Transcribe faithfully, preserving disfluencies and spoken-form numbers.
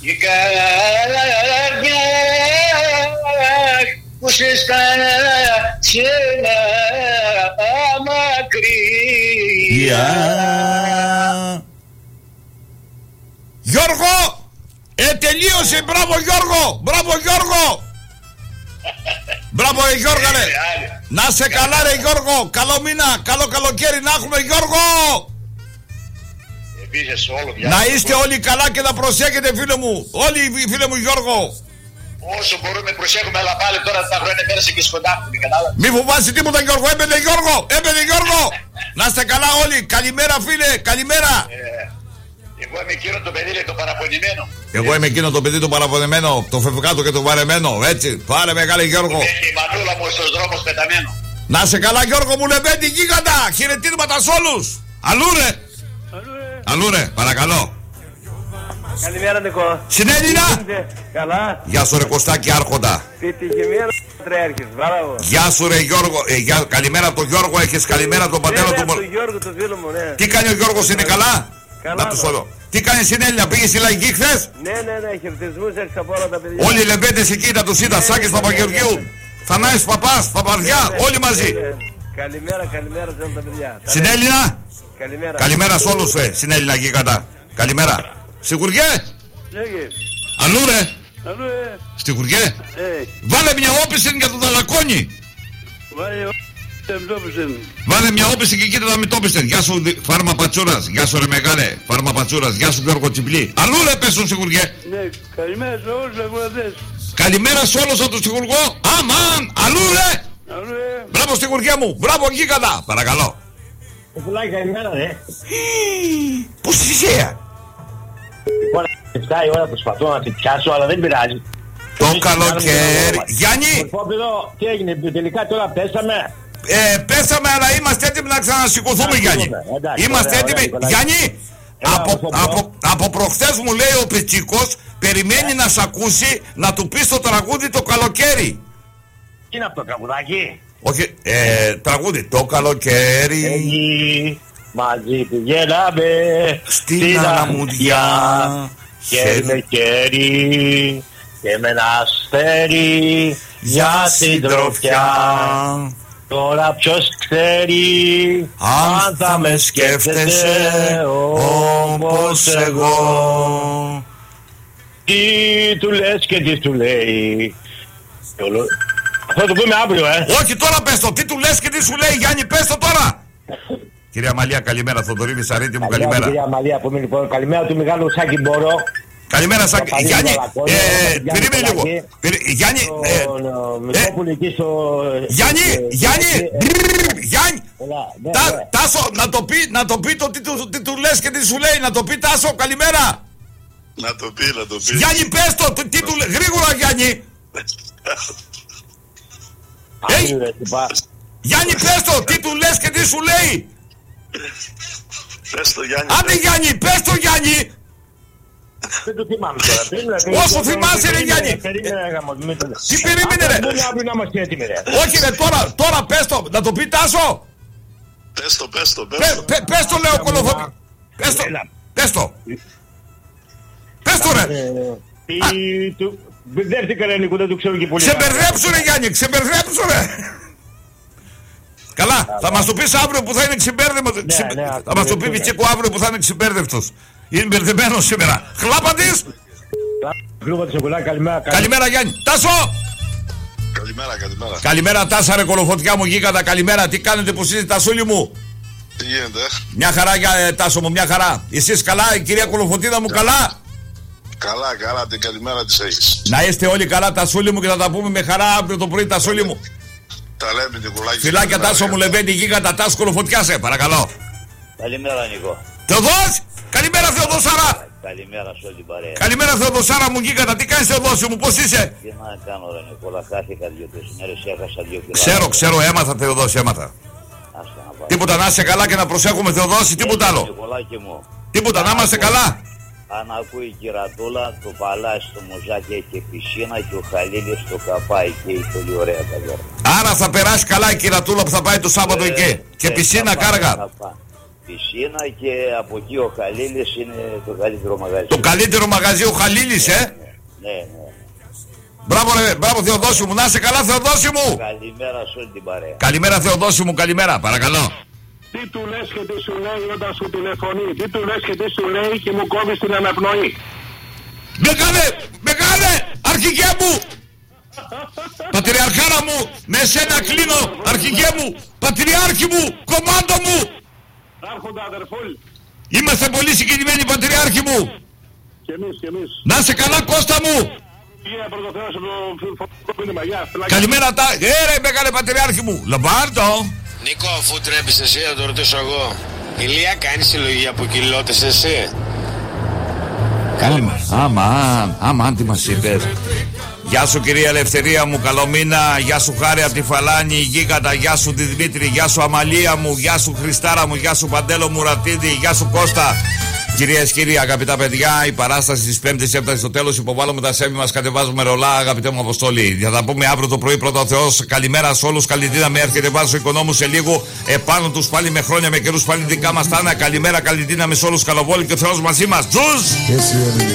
η καρδιά που σε στάτσελα μακριά. Γιώργο, ε, τελείωσε, μπράβο Γιώργο, μπράβο Γιώργο. Μπράβο ρε Γιώργο ρε. Να σε καλά ρε Γιώργο, καλό μήνα, καλό καλοκαίρι να έχουμε Γιώργο. Επίσης όλο πια. Να είστε όλοι καλά και να προσέχετε φίλε μου, όλοι οι φίλοι μου Γιώργο. Όσο μπορούμε προσέχουμε, αλλά πάλι τώρα τα χρόνια πέρασε και σκοτάφτουν, κατάλαβα. Μη φοβάσαι τίποτα Γιώργο, έπαινε Γιώργο, έπαινε Γιώργο. Να είστε καλά όλοι, καλημέρα φίλε, καλημέρα. Ε, εγώ είμαι εκείνο το παιδί το παραπονημένο. Εγώ είμαι εκείνο το παιδί το παραπονεμένο, το φευγάτο και το βαρεμένο, έτσι. Πάρε μεγάλε Γιώργο. Έχει η μανούλα μου στους δρόμους πεταμένο. Να σε καλά Γιώργο μου, Λεβέντη γίγαντα, χαιρετίσματα σ' όλους. Αλλού ρε. Αλλού ρε, παρακαλώ. Καλημέρα Νικό. Συνέλληνα. Καλά. Γεια σου ρε Κωστάκη Άρχοντα. Επιτυχημένο Πατριάρχης, μπράβο. Γεια σου ρε Γιώργο, ε, γεια, καλημέρα από τον Γιώργο, έχεις καλημέρα από τον πατέρα του. Τον Γιώργο του φίλου μου, ναι. Τι κάνει ο Γιώργος, είναι καλά? Καλά. Να τους όλο. Τι κάνει Συνέλληνα, πήγε στη λαϊκή χθες? Ναι, ναι, ναι, χαιρετισμούς έξω από όλα τα παιδιά. Όλοι οι λεμπέντες εκεί να τους είδα, Σάκης Παπαγεωργίου, Θανάης Παπάς, Παπαδιά, όλοι μαζί. Καλημέρα, καλημέρα σε όλα τα παιδιά. Συνέλληνα. Καλημέρα. Καλημέρα σε όλους, ε, Συνέλληνα γίγαντα. Καλημέρα. Σιγουριέ. Λέγε. Αλλού ρε. Αλλού, ε. Σιγουριέ. Ε. Βάλε μια όπιση για τον Ταλακόνι. Βάλε Βάλε μια όπιση και εκεί να μην το πείσαι. Γεια σου Φάρμα Πατσούρας. Γεια σου ρε μεγάλε. Φάρμα Πατσούρας. Γεια σου Γιώργο Τσιμπλή. Αλλού ρε πέσουν Σιγουριέ. Ναι, καλημέρα σε όλους τους αγοραστές. Καλημέρα σε όλους από τον Σιγουργό. Αμάν. Αλλού ρε. Αλλού, ε. Μπράβο Σιγουριέ μου. Μπράβο γίγαντα. Παρακαλώ. Πουλάκι, καλημέρα, ρε. Πώς είσαι? Λοιπόν, εφτά η ώρα προσπαθώ να την πιάσω, αλλά δεν πειράζει. Το καλοκαίρι. Γιάννη. Πόπεδο, τι έγινε, τελικά τώρα πέσαμε. Ε, πέσαμε, αλλά είμαστε έτοιμοι να ξανασηκωθούμε, Γιάννη. Εντάξει, Είμαστε ωραία, έτοιμοι. ωραία, Γιάννη, Έλα, από, από, από, από προχθές μου λέει ο Πιτσίκος, περιμένει να σ' ακούσει να του πεις το τραγούδι το καλοκαίρι. Τι είναι αυτό το τραγουδάκι? Όχι, ε, τραγούδι. Το καλοκαίρι. Εκεί μαζί πηγαίναμε Στην αναμουδιά. χέρι με χέρι και με ένα αστέρι για συντροφιά. Τώρα ποιος ξέρει Αν θα με σκέφτεσαι όπως εγώ. Τι του λες και τι του λέει. Θα το πούμε αύριο, ε. Όχι, τώρα πες το. Τι του λες και τι σου λέει, Γιάννη, πες το τώρα. Κυρία Μαλία, καλημέρα. Θοδωρή Βυσαρίτη μου, καλημέρα. Κυρία Μαλία, που λοιπόν, καλημέρα του μεγάλου Σάκη Μπορώ. Καλημέρα, Σάκη. Γιάννη, ε, περίμενε λίγο. Γιάννη, ε, Μητρόπουλο εκεί στο... Γιάννη, Γιάννη, Γιάννη. Τάσο, να το πει, να το πει το τι του λες και τι σου λέει. Να το πει Τάσο, καλημέρα. Να το πει, να το πει. Γιάννη, πες το, τι του λέει. Γρήγορα, Γιάννη. Γιάννη, πες το, τι του λες και τι σου λέει. Πες το, Γιάννη. Άντε Γιάννη, πες το, Γιάννη. Δεν το θυμάμαι τώρα. Όσο θυμάσαι ρε Γιάννη. Τι περίμενε ρε. Όχι ρε, τώρα, τώρα πες το, να το πει Τάσο. Πες το, πες το, πες το. Πες το λέω κολοφόμπι. Πες το, πες το. Πες το ρε. Μπερδεύτηκα ρε Νίκο, δεν το ξέρω και πολύ. Ξεμπερδέψου ρε Γιάννη, ξεμπερδέψου ρε. Καλά, θα μας το πεις αύριο που θα είναι ξεμπέρδευτος. Θα μας το πει Βιτσίκο αύριο που θα είναι ξεμπέρδευτος. Είναι μπερδεμένος σήμερα. Χλάπαντης. Καλημέρα Γιάννη. Τάσο. Καλημέρα, καλημέρα. Καλημέρα Τάσα ρε κολοφωτιά μου γίγαντα. Καλημέρα, τι κάνετε που είστε Τασούλη μου. Τι γίνεται? Μια χαρά για Τάσο μου, μια χαρά. Εσείς καλά, η κυρία κολοφωτίδα μου καλά. Καλά, καλά, την καλημέρα της έχεις. Να είστε όλοι καλά Τασούλη μου και θα τα πούμε με χαρά αύριο το πρωί Τασούλη μου. Τα λέμε την κουλάκη. Φιλάκια Τάσο μου, Λεβέντη γίγαντα, Τάσο κολοφωτιά σε παρακαλώ. Καλημέρα Νικό. Θεοδός, καλημέρα Θεοδοσάρα. Καλημέρα σε όλη την παρέα. Καλημέρα Θεοδοσάρα μου γίγαντα, τι κάνεις Θεοδόση μου, πώς είσαι. Τι να κάνω ρε Νικόλα, χάθηκα δύο-τρεις μέρες, έχασα δύο κιλά. Ξέρω, ξέρω, έμαθα Θεοδόση, έμαθα. Τίποτα, να είσαι καλά και να προσέχουμε Θεοδόση, τίποτα άλλο. Τίποτα, να είμαστε καλά. Αν ακούει η κυρατούλα, το παλάτι στο Μουζάκι έχει πισίνα και ο Χαλίλης στο Καπάι και έχει πολύ ωραία ταβέρνα. Άρα θα περάσει καλά η κυρατούλα που θα πάει το Σάββατο ε, εκεί. Και ε, πισίνα καπά, κάργα. Καπά. πισίνα και από εκεί ο Χαλίλης είναι το καλύτερο μαγαζί. Το καλύτερο μαγαζί ο Χαλίλης, ε! Ναι, ναι. Μπράβο, ρε, μπράβο Θεοδόση μου, να είσαι καλά Θεοδόση μου! Καλημέρα σε όλη την παρέα. Καλημέρα Θεοδόση μου, καλημέρα, παρακαλώ. Τι του λες και τι σου λέει όταν σου τηλεφωνεί. Τι του λες και τι σου λέει και μου κόβεις την αναπνοή. Μεγάλε, μεγάλε, αρχηγέ μου! Πατριαρχάρα μου, με σένα κλείνω, αρχηγέ μου, πατριάρχη μου, κομμάντο μου! Άρχοντα αδερφούλ. Είμαστε πολύ συγκινημένοι πατριάρχη μου! Και εμείς, και εμείς. Να είσαι καλά Κώστα μου! Γεια πρωτοθέω στο φωτικό μήνυμα, γεια. Καλημέρα τα... Ε ρε μεγάλε πατριάρχη μου, λαμπάρτο! Νίκο, αφού τρέπεις εσύ, θα το ρωτήσω εγώ. Ηλία, κάνεις συλλογή από κοιλώτες εσύ? Άμα, άμα, άμα, τι μας είπες. Γεια σου κυρία Ελευθερία μου, καλό μήνα. Γεια σου Χάρη από τη Φαλάνη, Γίγαντα. Γεια σου τη Δημήτρη, γεια σου Αμαλία μου. Γεια σου Χριστάρα μου, γεια σου Παντέλο Μουρατίδη. Γεια σου Κώστα. Κυρίες και κύριοι, αγαπητά παιδιά, η παράσταση της Πέμπτης έφτασε στο τέλος. Υποβάλλουμε τα σέβη μας, κατεβάζουμε ρολά, αγαπητέ μου Αποστολή. Θα τα πούμε αύριο το πρωί, πρώτα ο Θεός. Καλημέρα σε όλους. Καλή δύναμη, έρχεται βάζω οικονόμου σε λίγο. Επάνω τους πάλι με χρόνια, με καιρούς πάλι δικά μας τάνα. Καλημέρα, καλή δύναμη σε όλους. Καλοβόλη και ο Θεός μαζί μας. Τζουζ!